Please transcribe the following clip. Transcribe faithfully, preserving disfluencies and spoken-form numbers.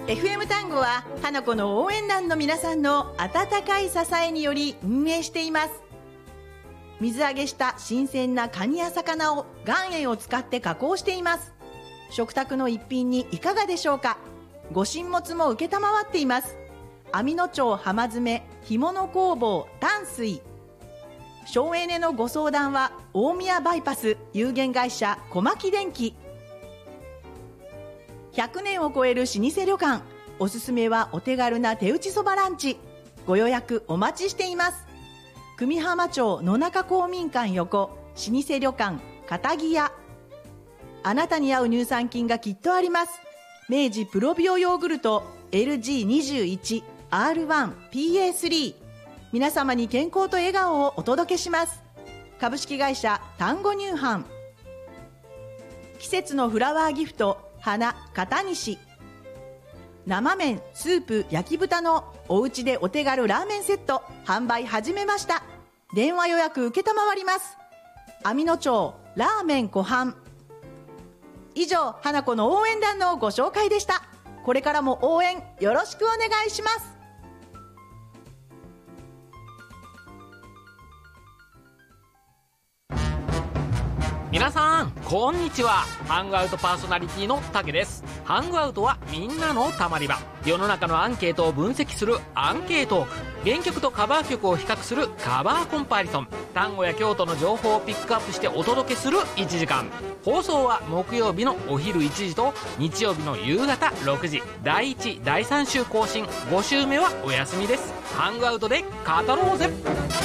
エフエム 単語は花子の応援団の皆さんの温かい支えにより運営しています。水揚げした新鮮なカニや魚を岩塩を使って加工しています。食卓の一品にいかがでしょうか。ご神物も承っています。網野町浜詰干物工房淡水。省エネのご相談は大宮バイパス有限会社小牧電機。ひゃくねんを超える老舗旅館、おすすめはお手軽な手打ちそばランチ。ご予約お待ちしています。久美浜町野中公民館横、老舗旅館片木屋。あなたに合う乳酸菌がきっとあります。明治プロビオヨーグルト エルジーにじゅういちアールワンピーエースリー。 皆様に健康と笑顔をお届けします。株式会社丹後乳販。季節のフラワーギフト花片西。生麺スープ焼き豚のおうちでお手軽ラーメンセット販売始めました。電話予約受けたまわります。網野町ラーメン湖畔。以上、花子の応援団のご紹介でした。これからも応援よろしくお願いします。 皆さんこんにちは。ハングアウトパーソナリティのタケです。ハングアウトはみんなのたまり場。世の中のアンケートを分析するアンケートーク。原曲とカバー曲を比較するカバーコンパリソン。単語や京都の情報をピックアップしてお届けするいちじかん。放送は木曜日のお昼いちじと日曜日の夕方ろくじ。だいいちだいさん週更新、ご週目はお休みです。ハングアウトで語ろうぜ。